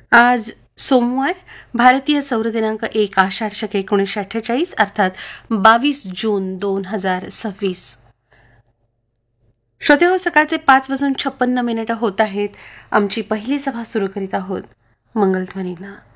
आज सोमवार, भारतीय सौर दिनांक 1 आषाढ शके 1948 अर्थात 22 जून 2026. श्रोते हो, सकाळचे 5:56 होत आहेत. आमची पहिली सभा सुरू करीत आहोत मंगलध्वनीला.